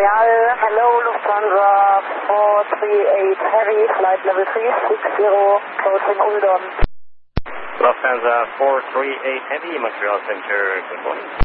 Montreal, hello Lufthansa 438 Heavy, flight level 360, approaching Uldon. Lufthansa 438 Heavy, Montreal Center, good morning.